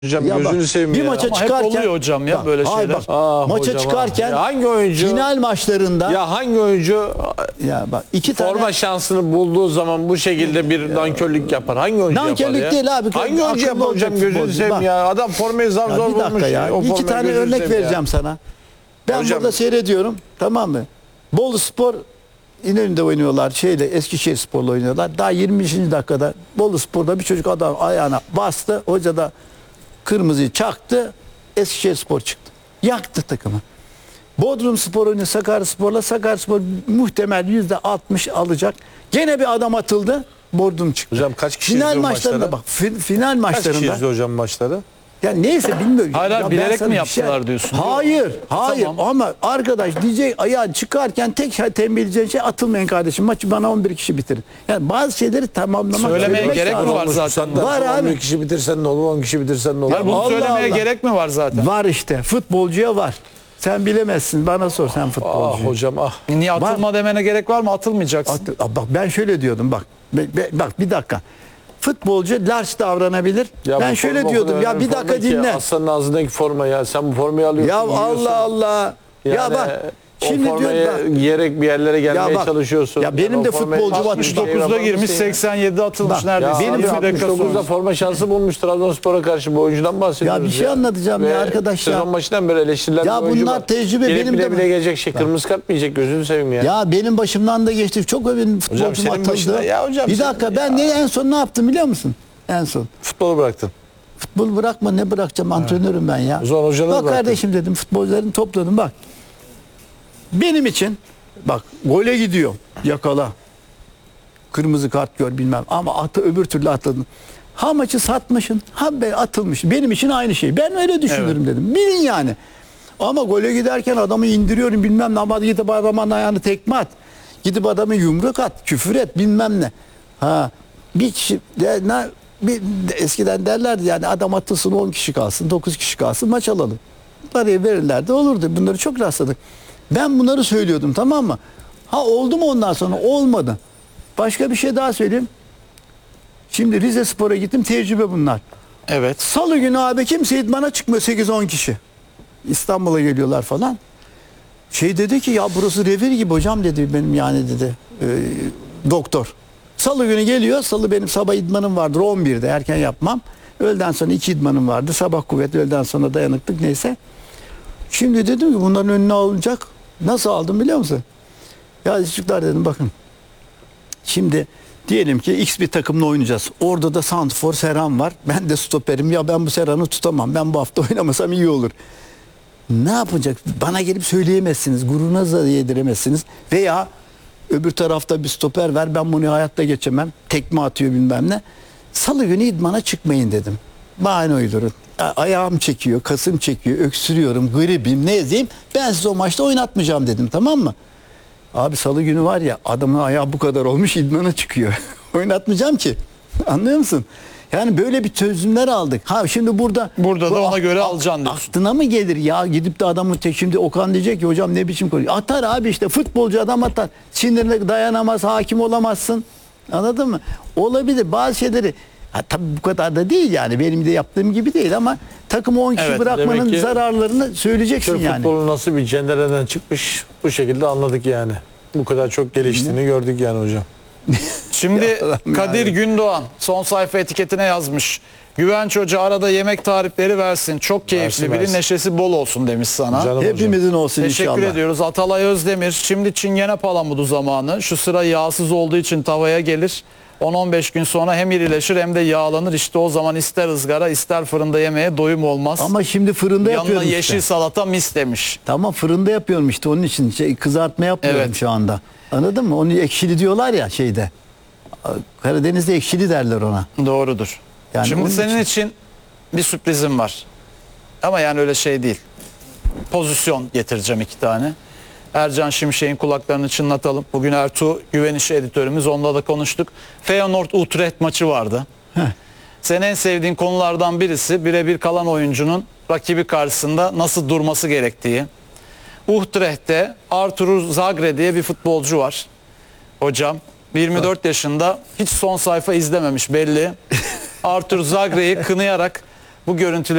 Hocam Ya gözünü bak, seveyim bir ya. maça Ama hep çıkarken oluyor hocam ya böyle hayır şeyler. bak, maça hocam, çıkarken ya hangi oyuncu final maçlarında ya hangi oyuncu ya bak iki forma tane şansını bulduğu zaman bu şekilde bir nankörlük yapar? Hangi oyuncu Nankörlük yapar ya? değil abi. Hangi oyuncu Akıllı yapar hocam olacak gözünü futbolcu. seveyim Bak. ya. Adam formayı zar Ya zor bir dakika bulmuş. ya. O İki formayı tane gözünü örnek seveyim ya. vereceğim sana. Ben Hocam- burada seyrediyorum, tamam mı? Boluspor İnönü'nde oynuyorlar. Eskişehir Spor'la oynuyorlar. Daha 20. dakikada Boluspor'da bir çocuk adam ayağına bastı. Hoca da kırmızıyı çaktı. Eskişehir Spor çıktı. Yaktı takımı. Bodrumspor oynuyor Sakaryaspor'la. Sakaryaspor muhtemel %60 alacak. Gene bir adam atıldı. Bodrum çıktı. Hocam kaç kişi Final izliyor maçlarında maçları? bak final Kaç kişi maçlarında izliyor hocam maçları? ya neyse bilmiyorum. Hayır, Ya ben bilerek sana mi bir şey- yaptılar diyorsun? Hayır, hayır. Tamam. Ama arkadaş diyecek ayağa çıkarken tek tembihleyeceğin şey atılmayın kardeşim. Maçı bana 11 kişi bitirin. Yani bazı şeyleri tamamlamak Söylemeye söylemek gerek mi lazım. var zaten? Var abi. 11 kişi bitirsen ne olur, 10 kişi bitirsen ne olur? Hayır, bunu Allah söylemeye Allah. gerek mi var zaten? Var işte. Futbolcuya var. Sen bilemezsin. Bana sor sen Ah futbolcuyu. hocam ah. Niye atılma demene gerek var mı? Atılmayacaksın. Bak ben şöyle diyordum bak. Bak bir dakika. Futbolcu large davranabilir. Ya ben bu şöyle forma o diyordum. kadar Ya önemli bir dakika forma ki, dinle. Aslanın ağzındaki forma ya. Sen bu formayı alıyorsun. Ya giyiyorsun. Allah Allah. Ya Yani bak. o Şimdi formayı diyor bak. giyerek bir yerlere gelmeye bak, çalışıyorsun. ya benim Yani de o formayı- futbolcu var. 69'da girmiş, 87'de atılmış Bak, neredeyse. benim Bir dakika 69'da sonra. forma şansı bulmuş Trabzonspor'a karşı bu oyuncudan bahsediyoruz. Ya bir şey anlatacağım Ve ya arkadaş ya. Sezon başından beri eleştirilen Ya bir oyuncu bunlar var. tecrübe, Gelip benim bile de- bile gelecek şey. Kırmızı kart mı yiyecek gözünü seveyim ya. Ya benim başımdan da geçti. Çok benim futbolcum senin atıldı. başına- ya hocam bir senin- dakika ben en son ne yaptım biliyor musun? En son. Futbolu bıraktın. Futbol bırakma ne bırakacağım antrenörüm ben ya. O zaman hocalığı bak bıraktın. kardeşim dedim futbolcularını topladım bak. Benim için bak gole gidiyor yakala. Kırmızı kart gör bilmem ama öbür türlü atladın. Ha maçı satmışsın ha be atılmış. Benim için aynı şey. Ben öyle düşünürüm dedim. Bilin yani. Ama gole giderken adamı indiriyorum bilmem ne ama gidip adamın ayağını tekme at. Gidip adamı yumruk at, küfür et bilmem ne. Ha bir kişi eskiden derlerdi yani adam atılsın 10 kişi kalsın 9 kişi kalsın maç alalım. Parayı verirlerdi olurdu. Bunları çok rastladık. Ben bunları söylüyordum tamam mı? Ha oldu mu ondan sonra? Olmadı. Başka bir şey daha söyleyeyim. Şimdi Rizespor'a gittim tecrübe bunlar. Evet. Salı günü abi kimse idmana çıkmıyor 8-10 kişi. İstanbul'a geliyorlar falan. Şey dedi ki ya burası revir gibi hocam dedi benim yani dedi doktor. Salı günü geliyor. Salı benim sabah idmanım vardır 11'de erken yapmam. Öğleden sonra 2 idmanım vardı. Sabah kuvvet öğleden sonra dayanıklık neyse. Şimdi dedim ki bunların önüne alınacak. Nasıl aldım biliyor musun? Ya çocuklar dedim bakın. Şimdi diyelim ki X bir takımla oynayacağız. Orada da santrfor Serhan var. Ben de stoperim. Ya ben bu Serhan'ı tutamam. Ben bu hafta oynamasam iyi olur. Ne yapacak? Bana gelip söyleyemezsiniz. Gururunuza yediremezsiniz. Veya öbür tarafta bir stoper ver. Ben bunu hayatta geçemem. Tekme atıyor bilmem ne. Salı günü idmana çıkmayın dedim. Bahane uydurun. Ayağım çekiyor, kasım çekiyor, öksürüyorum, gribim, ne edeyim? Ben size o maçta oynatmayacağım dedim tamam mı? Abi salı günü var ya adamın ayağı bu kadar olmuş idmana çıkıyor. Oynatmayacağım ki. Anlıyor musun? Yani böyle bir çözümler aldık. Ha şimdi burada Da ona göre alacaksın diyorsun. aklına mı gelir ya gidip de adamın şimdi Okan diyecek ki hocam ne biçim konuyor. Atar abi işte futbolcu adam atar. Sinirine dayanamaz, hakim olamazsın. Anladın mı? Olabilir bazı şeyleri. Ha, tabii bu kadar da değil yani benim de yaptığım gibi değil ama takımı 10 kişi Evet, bırakmanın demek ki zararlarını söyleyeceksin Türk yani. futbolu nasıl bir cendereden çıkmış bu şekilde anladık yani. Bu kadar çok geliştiğini gördük yani hocam. Şimdi Allah'ım Kadir ya. Gündoğan son sayfa etiketine yazmış. Güvenç Hoca arada yemek tarifleri versin. Çok keyifli Versin, biri, versin. neşesi bol olsun demiş sana. Canım hocam. Hepimizin olsun Teşekkür inşallah. ediyoruz. Atalay Özdemir. Şimdi çingene palamudu zamanı. Şu sıra yağsız olduğu için tavaya gelir. 10-15 gün sonra hem irileşir hem de yağlanır. İşte o zaman ister ızgara ister fırında yemeye doyum olmaz. Ama şimdi fırında Yanına yapıyorum yeşil işte. salata mis demiş. Tamam fırında yapıyorum işte onun için kızartma yapmıyorum Evet. şu anda. Anladın mı? Onu ekşili diyorlar ya şeyde. Karadeniz'de ekşili derler ona. Doğrudur. Yani Şimdi onun senin için bir sürprizim var. Ama yani öyle şey değil. Pozisyon getireceğim 2 tane. Ercan Şimşek'in kulaklarını çınlatalım. Bugün Ertuğ Güveniş editörümüz. Onunla da konuştuk. Feyenoord Utrecht maçı vardı. Senin en sevdiğin konulardan birisi birebir kalan oyuncunun rakibi karşısında nasıl durması gerektiği. Utrecht'te Artur Zagre diye bir futbolcu var. Hocam 24 yaşında hiç son sayfa izlememiş belli. Artur Zagre'yi kınayarak Bu görüntüleri